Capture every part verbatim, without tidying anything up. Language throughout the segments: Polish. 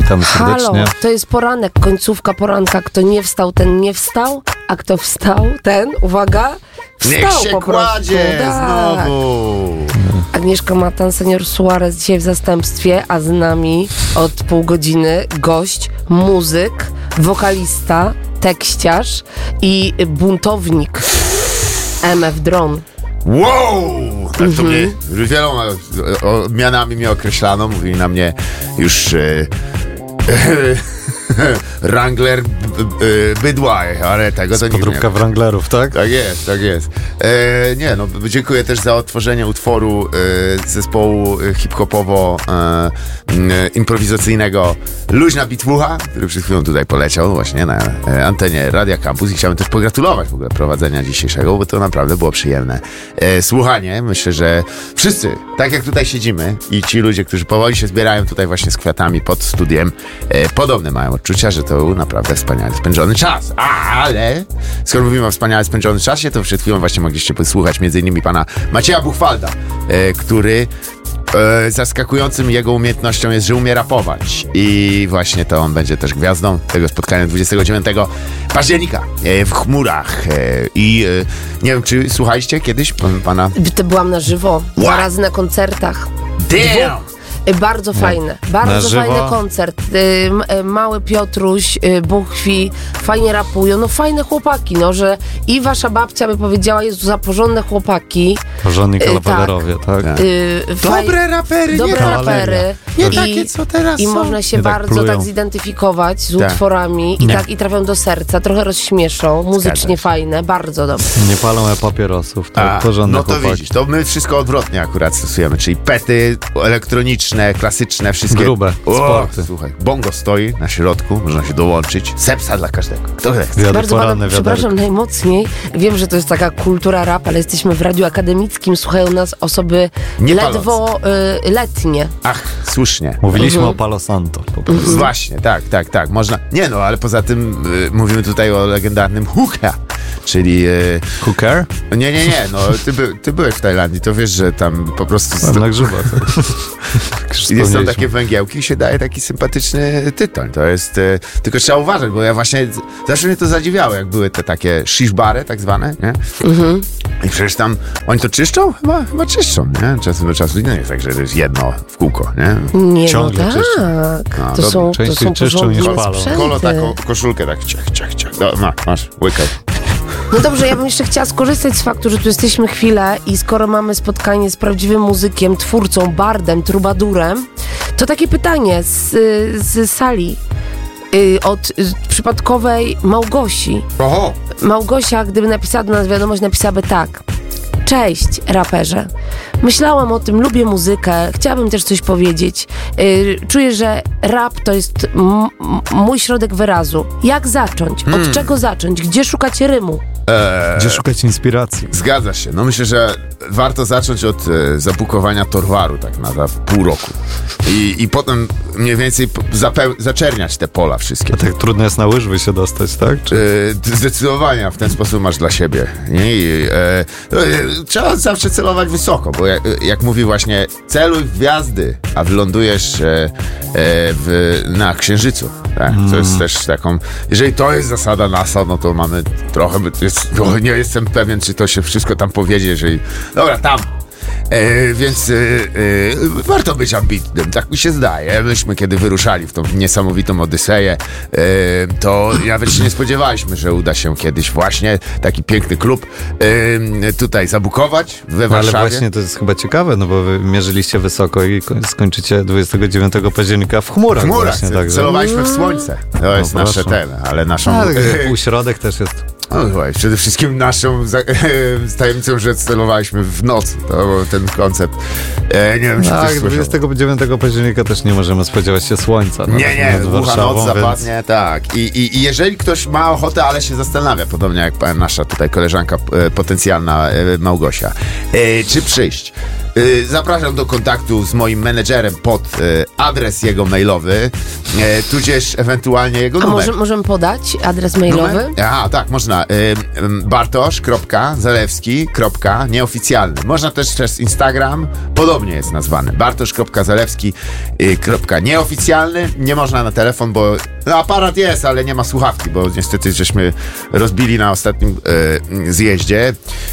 Witamy serdecznie. Halo, to jest poranek, końcówka poranka. Kto nie wstał, ten nie wstał, a kto wstał, ten, uwaga, wstał. Niech się po kładzie prostu. znowu. Agnieszka Matan, senior Suarez dzisiaj w zastępstwie, a z nami od pół godziny gość, muzyk, wokalista, tekściarz i buntownik M F Dron. Wow! Tak to Mhm. mnie wieloma o, mianami mnie określano. Mówili na mnie już e, Wrangler b, b, bydła, ale tego to nie Podróbka Wranglerów, tak? Tak jest, tak jest. E, nie, no dziękuję też za odtworzenie utworu e, zespołu hip-hopowo e, e, improwizacyjnego Luźna Bitwucha, który przed chwilą tutaj poleciał właśnie na e, antenie Radia Campus i chciałem też pogratulować w ogóle prowadzenia dzisiejszego, bo to naprawdę było przyjemne e, słuchanie. Myślę, że wszyscy, tak jak tutaj siedzimy i ci ludzie, którzy powoli się zbierają tutaj właśnie z kwiatami pod studiem, e, podobne mają odczucia, że to był naprawdę wspaniale spędzony czas. Ale skoro mówimy o wspaniale spędzonym czasie, to przed chwilą właśnie mogliście posłuchać między innymi pana Macieja Buchwalda, e, który e, zaskakującym jego umiejętnością jest, że umie rapować. I właśnie to on będzie też gwiazdą tego spotkania dwudziestego dziewiątego października e, w Chmurach. E, I e, nie wiem, czy słuchaliście kiedyś pan, pana... To byłam na żywo, dwa What? razy na koncertach. Damn! Bardzo fajne, bardzo żywo? fajny koncert. Y, m- y, Mały Piotruś, y, Buchwi, fajnie rapują. No fajne chłopaki, no, że i wasza babcia by powiedziała, jest za porządne chłopaki. Porządni Y, kalawaderowie, tak? Tak. Y, faj- Dobre rapery, Dobre nie rapery. Nie I, takie, co teraz I są. można się Nie tak bardzo plują. tak zidentyfikować z Tak. utworami i Nie. tak i trafią do serca, trochę rozśmieszą, muzycznie się. fajne, bardzo dobre. Nie palą e papierosów, tak? A, Porządne no to chłopaki. widzisz, to my wszystko odwrotnie akurat stosujemy, czyli pety elektroniczne, klasyczne, wszystkie. Grube, o, sporty. Słuchaj, bongo stoi na środku, można się dołączyć. Sepsa dla każdego. Kto chce? Wiadro Bardzo poranne, pana, wiaderko. przepraszam najmocniej, wiem, że to jest taka kultura rap, ale jesteśmy w radiu akademickim, słuchają nas osoby Nie ledwo y, letnie. Ach, słusznie. Mówiliśmy Mhm. o Palo Santo po prostu. Właśnie, tak, tak, tak. Można. Nie no, ale poza tym y, mówimy tutaj o legendarnym hookah, czyli. Y, Hooker? nie, nie, nie, no ty, by, ty byłeś w Tajlandii, to wiesz, że tam po prostu. Byłem na grzyba. Jest są takie węgiełki i się daje taki sympatyczny tytoń. To jest, e, tylko trzeba uważać, bo ja właśnie, zawsze mnie to zadziwiało, jak były te takie shish bary tak zwane, nie? Mhm. I przecież tam, oni to czyszczą? Chyba, chyba czyszczą, nie? Czasem do czasu, nie jest tak, że to jest jedno w kółko, nie? Nie, Ciągle no czyszczą. tak. No, to, dobra. są, to Częściej są czyszczą niż porządne palą. sprzęty. Kolo taką koszulkę tak ciach, ciach, ciach. No, ma, masz, łykaj. No dobrze, ja bym jeszcze chciała skorzystać z faktu, że tu jesteśmy chwilę i skoro mamy spotkanie z prawdziwym muzykiem, twórcą, bardem, trubadurem, to takie pytanie z, z sali y, od y, przypadkowej Małgosi. Oho! Małgosia, gdyby napisała do nas wiadomość, napisałaby tak. Cześć, raperze. Myślałam o tym, lubię muzykę, chciałabym też coś powiedzieć. Yy, czuję, że rap to jest m- m- mój środek wyrazu. Jak zacząć? Od Hmm. czego zacząć? Gdzie szukać rymu? Eee, Gdzie szukać inspiracji? Zgadza się. No myślę, że warto zacząć od e, zabukowania Torwaru tak na, na pół roku. I, i potem mniej więcej p- zapeł- zaczerniać te pola wszystkie. A tak trudno jest na łyżwy się dostać, tak? Czy... E, zdecydowanie, a w ten sposób masz dla siebie. Nie? I, e, e, trzeba zawsze celować wysoko, bo jak, jak mówi właśnie, celuj w gwiazdy, a wylądujesz e, e, w, na Księżycu. Tak? To jest też taką, jeżeli to jest zasada NASA, no to mamy trochę, jest, no nie jestem pewien, czy to się wszystko tam powiedzie, jeżeli, dobra, tam. E, więc e, e, warto być ambitnym, tak mi się zdaje. Myśmy kiedy wyruszali w tą niesamowitą Odyseję, e, to nawet się nie spodziewaliśmy, że uda się kiedyś właśnie taki piękny klub e, tutaj zabukować we No, ale Warszawie. właśnie to jest chyba ciekawe, no bo wy mierzyliście wysoko i ko- skończycie dwudziestego dziewiątego października w chmurach. W chmurach, Właśnie, także. celowaliśmy w słońce. To jest No, nasze proszę. ten, ale naszą... Tak, półśrodek też jest. No, słuchaj, przede wszystkim naszą za, tajemnicą, że celowaliśmy w nocy. To był ten koncept. E, nie wiem, czy Tak, ktoś słyszał. dwudziestego dziewiątego października też nie możemy spodziewać się słońca. nad- Nie, nie, nad głucha Warszawą, noc więc- zapadnie, tak. I, i, I jeżeli ktoś ma ochotę, ale się zastanawia, podobnie jak nasza tutaj koleżanka e, potencjalna e, Małgosia, e, czy przyjść, y, zapraszam do kontaktu z moim menedżerem pod y, adres jego mailowy, y, tudzież ewentualnie jego A numer. może, możemy podać adres mailowy? Numer? Aha, tak, można. Y, y, bartosz kropka zalewski kropka nieoficjalny. Można też przez Instagram, podobnie jest nazwany. bartosz kropka zalewski kropka nieoficjalny. Nie można na telefon, bo no, aparat jest, ale nie ma słuchawki, bo niestety żeśmy rozbili na ostatnim y, zjeździe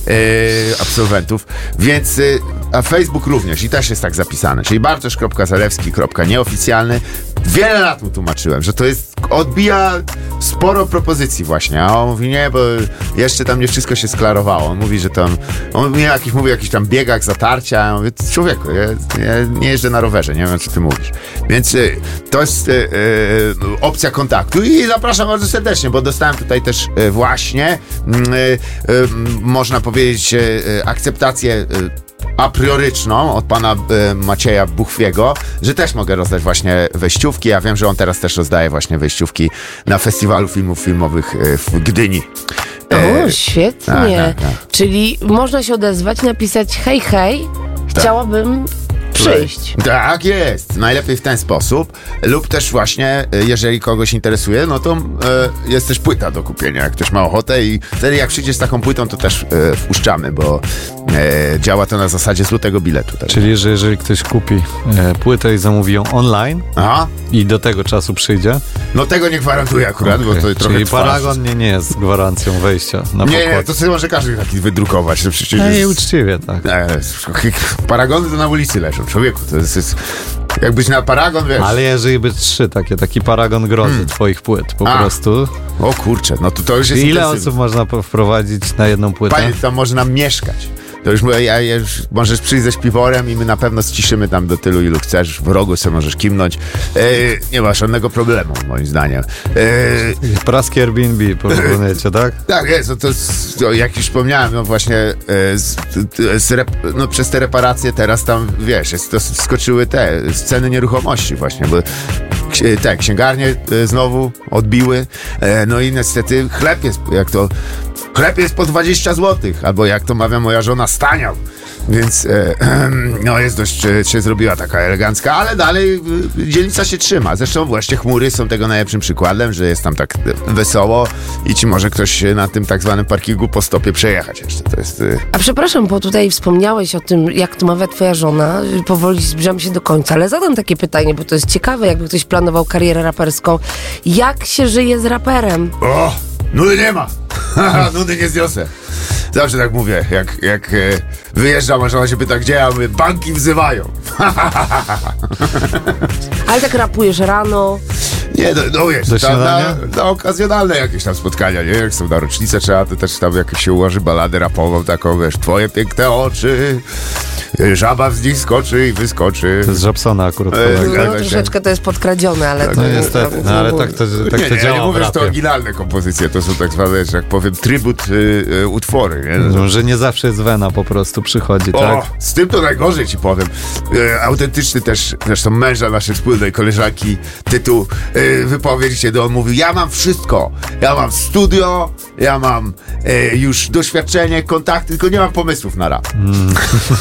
y, absolwentów, więc y, a Facebook również i też jest tak zapisane, czyli bartosz kropka zalewski kropka nieoficjalny. Wiele lat mu tłumaczyłem, że to jest, odbija sporo propozycji właśnie, a on mówi nie, bo jeszcze tam nie wszystko się sklarowało. On mówi, że tam, on mi jakiś, mówi o jakichś tam biegach, zatarcia, ja mówię, człowieku, ja, ja nie jeżdżę na rowerze, nie wiem, o co ty mówisz. Więc y, to jest y, y, opcja kontaktu i zapraszam bardzo serdecznie, bo dostałem tutaj też y, właśnie, y, y, można powiedzieć, y, akceptację y, a prioryczną od pana y, Macieja Buchwiego, że też mogę rozdać właśnie wejściówki. Ja wiem, że on teraz też rozdaje właśnie wejściówki na Festiwalu Filmów Filmowych y, w Gdyni. O, E, świetnie. tak, tak, tak. Czyli można się odezwać, napisać hej, hej, chciałabym przyjść. Tak jest. Najlepiej w ten sposób. Lub też właśnie, jeżeli kogoś interesuje, no to e, jest też płyta do kupienia, jak ktoś ma ochotę i wtedy jak przyjdzie z taką płytą, to też e, wpuszczamy, bo e, działa to na zasadzie złotego biletu. Tak? Czyli, że jeżeli ktoś kupi e, płytę i zamówi ją online Aha. i do tego czasu przyjdzie, No tego nie gwarantuję akurat, okay. bo to trochę Czyli trwa. Paragon nie, nie jest gwarancją wejścia na Nie, pokład. nie, to sobie może każdy taki wydrukować. To przecież No i jest... uczciwie, tak. E, Paragony to na ulicy leżą, człowieku. To jest, jest jakbyś na Paragon, wiesz. Ale jeżeli by trzy takie, taki paragon grozy hmm. twoich płyt po A. prostu. O kurczę, no to to już jest Ile intensywne. osób można po- wprowadzić na jedną płytę? Panie, tam można mieszkać. To już, ja, ja już możesz przyjść ze śpiworem i my na pewno ściszymy tam do tylu, ilu chcesz. W rogu sobie możesz kimnąć. E, nie masz żadnego problemu, moim zdaniem. E, Praski Airbnb porównujecie, tak? tak jest, no to, to jak już wspomniałem, no właśnie e, z, z rep, no przez te reparacje teraz tam, wiesz, jest, to skoczyły te ceny nieruchomości właśnie, bo te księgarnie e, znowu odbiły. E, no i niestety chleb jest, jak to chleb jest po dwadzieścia złotych, albo jak to mawia moja żona, staniał. Więc e, no jest dość, e, się zrobiła taka elegancka, ale dalej e, dzielnica się trzyma. Zresztą właśnie Chmury są tego najlepszym przykładem, że jest tam tak e, wesoło i ci może ktoś na tym tak zwanym parkingu po stopie przejechać jeszcze. To jest... E... A przepraszam, bo tutaj wspomniałeś o tym, jak to mawia twoja żona. Powoli zbliżam się do końca, ale zadam takie pytanie, bo to jest ciekawe, jakby ktoś planował karierę raperską. Jak się żyje z raperem? O! Nudy nie ma! Nudy nie zniosę. Zawsze tak mówię, jak, jak e, wyjeżdżam, a żona się pyta, gdzie ja mówię, banki wzywają. Ale tak rapujesz rano. Nie, no, no wiesz, Do tam na, śniadania? na okazjonalne jakieś tam spotkania, nie? Jak są na rocznicę, trzeba to też tam jakoś się ułoży baladę rapową taką, wiesz, twoje piękne oczy, żaba z nich skoczy i wyskoczy. To jest Żabsona akurat. E, kolega. tak. No właśnie. troszeczkę to jest podkradzione, ale to No niestety, no ale tak to, tak nie, to nie, działa ja nie mówię, w że to rapie. oryginalne kompozycje, to są tak zwane, że jak powiem, trybut y, y, utwory, nie? No, Że nie zawsze jest wena po prostu przychodzi, o, tak? z tym to najgorzej ci powiem. E, autentyczny też, zresztą męża naszej wspólnej koleżanki, tytuł e, wypowiedzi się do on mówił, ja mam wszystko. Ja mam studio, ja mam e, już doświadczenie, kontakty, tylko nie mam pomysłów na rap. Mm.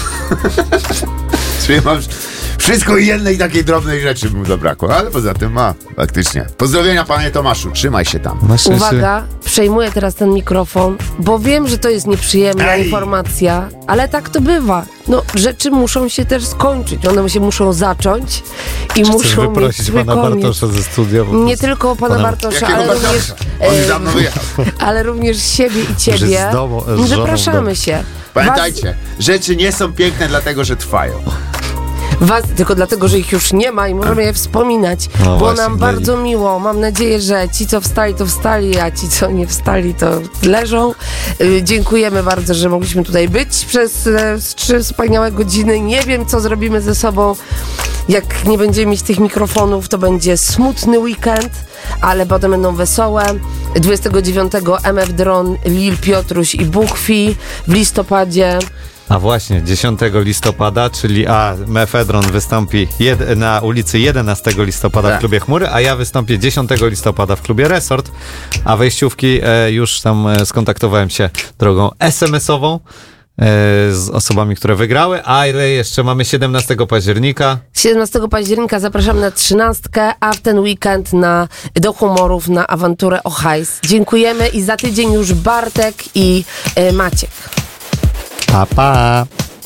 Czyli mam wszystko i jednej takiej drobnej rzeczy mu zabrakło, ale poza tym ma, faktycznie. Pozdrowienia panie Tomaszu, trzymaj się tam. Na szczęście- Uwaga, przejmuję teraz ten mikrofon, bo wiem, że to jest nieprzyjemna Ej. informacja, ale tak to bywa. No, rzeczy muszą się też skończyć, one się muszą zacząć i Chcesz muszą mieć wyprosić swój pana koniec. Bartosza ze studia? po Nie prostu? tylko pana, Pana- Bartosza, Jakiego ale również, Bartosza? On już e, dawno wyjechał. ale również siebie i jest ciebie. z domu- z żoną w Zapraszamy domu. się. Pamiętajcie, rzeczy nie są piękne dlatego, że trwają. Was, tylko dlatego, że ich już nie ma i możemy je wspominać. No Było właśnie, nam byli. bardzo miło. Mam nadzieję, że ci, co wstali, to wstali, a ci, co nie wstali, to leżą. Yy, dziękujemy bardzo, że mogliśmy tutaj być przez e, trzy wspaniałe godziny. Nie wiem, co zrobimy ze sobą. Jak nie będziemy mieć tych mikrofonów, to będzie smutny weekend, ale potem będą wesołe. dwudziestego dziewiątego M F Dron, Lil Piotruś i Buchwi. W listopadzie A właśnie, dziesiątego listopada, czyli a Mefedron wystąpi jed- na ulicy jedenastego listopada Tak. w klubie Chmury, a ja wystąpię dziesiątego listopada w klubie Resort, a wejściówki e, już tam e, skontaktowałem się drogą es em esową. z osobami, które wygrały, ale jeszcze mamy siedemnastego października. siedemnastego października zapraszamy na trzynastkę, a w ten weekend na, do humorów na awanturę o hajs. Dziękujemy i za tydzień już Bartek i y, Maciek. Pa, pa.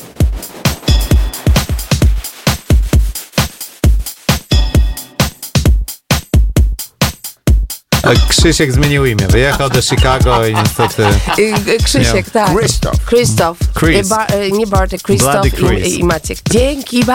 Krzysiek zmienił imię. Wyjechał do Chicago i niestety... Y, y, Krzysiek, Miał. tak. Krzysztof. Krzysztof. Chris. Y, Ba- y, nie Bartek, Krzysztof Bloody Chris. i, i Maciek. Dzięki bardzo.